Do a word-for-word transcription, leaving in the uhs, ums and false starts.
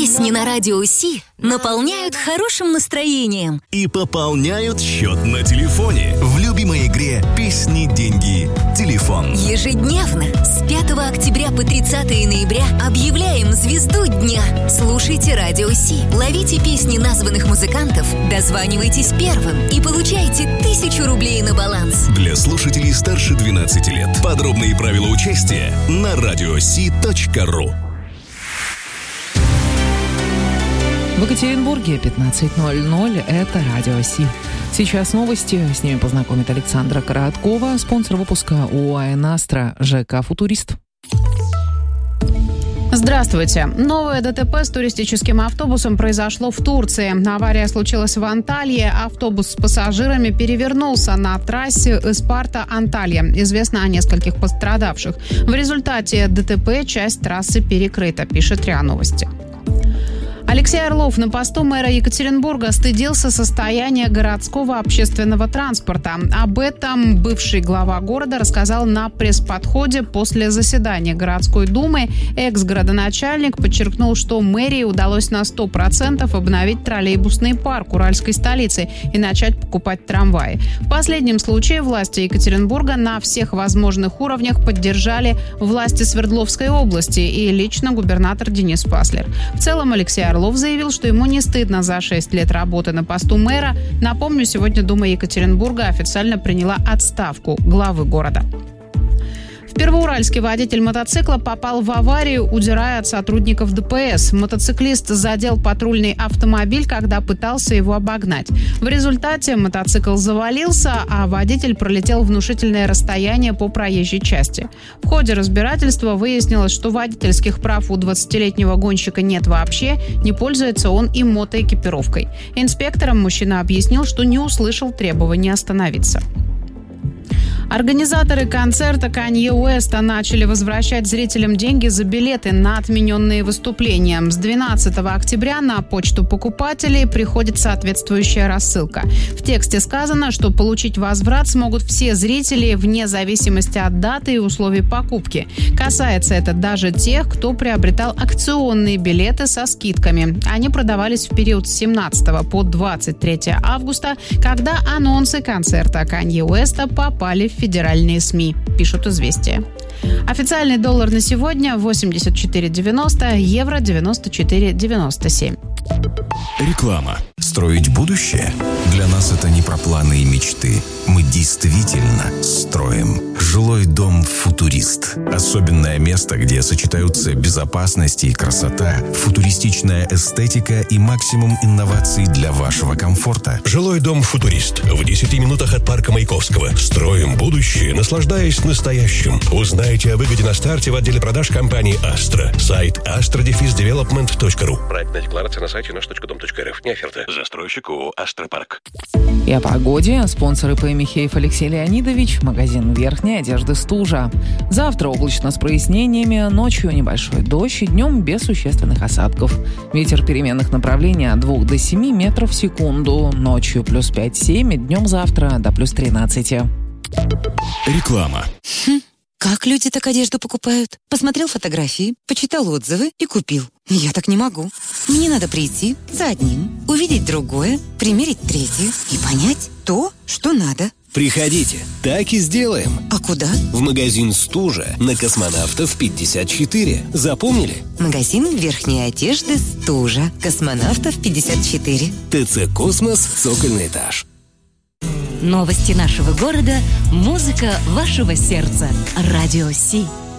Песни на Радио Си наполняют хорошим настроением и пополняют счет на телефоне в любимой игре «Песни, деньги, телефон». Ежедневно с пятого октября по тридцатое ноября объявляем звезду дня. Слушайте Радио Си, ловите песни названных музыкантов, дозванивайтесь первым и получайте тысячу рублей на баланс. Для слушателей старше двенадцати лет. Подробные правила участия на радиоси точка ру. В Екатеринбурге пятнадцать ноль ноль. Это Радио Си. Сейчас новости. С ними познакомит Александра Короткова, спонсор выпуска ОАО «Астра», ЖК «Футурист». Здравствуйте. Новое ДТП с туристическим автобусом произошло в Турции. Авария случилась в Анталии. Автобус с пассажирами перевернулся на трассе Испарта-Анталья. Известно о нескольких пострадавших. В результате ДТП часть трассы перекрыта, пишет РИА Новости. Алексей Орлов на посту мэра Екатеринбурга стыдился состояния городского общественного транспорта. Об этом бывший глава города рассказал на пресс-подходе после заседания городской думы. Экс-городоначальник подчеркнул, что мэрии удалось на сто процентов обновить троллейбусный парк уральской столицы и начать покупать трамваи. В последнем случае власти Екатеринбурга на всех возможных уровнях поддержали власти Свердловской области и лично губернатор Денис Паслер. В целом Алексей Орлов заявил, что ему не стыдно за шесть лет работы на посту мэра. Напомню, сегодня Дума Екатеринбурга официально приняла отставку главы города. В Первоуральске водитель мотоцикла попал в аварию, удирая от сотрудников ДПС. Мотоциклист задел патрульный автомобиль, когда пытался его обогнать. В результате мотоцикл завалился, а водитель пролетел внушительное расстояние по проезжей части. В ходе разбирательства выяснилось, что водительских прав у двадцатилетнего гонщика нет вообще, не пользуется он и мотоэкипировкой. Инспекторам мужчина объяснил, что не услышал требования остановиться. Организаторы концерта Канье Уэста начали возвращать зрителям деньги за билеты на отмененные выступления. С двенадцатого октября на почту покупателей приходит соответствующая рассылка. В тексте сказано, что получить возврат смогут все зрители вне зависимости от даты и условий покупки. Касается это даже тех, кто приобретал акционные билеты со скидками. Они продавались в период с семнадцатого по двадцать третье августа, когда анонсы концерта Канье Уэста попали в федеральные СМИ, пишут «Известия». Официальный доллар на сегодня восемьдесят четыре девяносто, евро девяносто четыре девяносто семь. Реклама. Строить будущее? Для нас это не про планы и мечты. Мы действительно строим. Жилой дом «Футурист». Особенное место, где сочетаются безопасность и красота, футуристичная эстетика и максимум инноваций для вашего комфорта. Жилой дом «Футурист» в десяти минутах от парка Маяковского. Строим будущее, наслаждаясь настоящим. Узнайте о выгоде на старте в отделе продаж компании «Астра». Сайт астра дефис девелопмент точка ру. Проектная декларация на сайте наш точка дом точка рф. Не оферта. Застройщик ООО «Астропарк». И о погоде. Спонсор ИП Михеев Алексей Леонидович. Магазин верхней одежды «Стужа». Завтра облачно с прояснениями. Ночью небольшой дождь и днем без существенных осадков. Ветер переменных направлений от двух до семи метров в секунду. Ночью плюс пять-семь и днем завтра до плюс тринадцати. Реклама. Хм, как люди так одежду покупают? Посмотрел фотографии, почитал отзывы и купил. Я так не могу. Мне надо прийти за одним, увидеть другое, примерить третье и понять то, что надо. Приходите, так и сделаем. А куда? В магазин «Стужа» на Космонавтов пятьдесят четыре. Запомнили? Магазин верхней одежды «Стужа». Космонавтов пятьдесят четыре. ТЦ «Космос», цокольный этаж. Новости нашего города, музыка вашего сердца. Радио Си.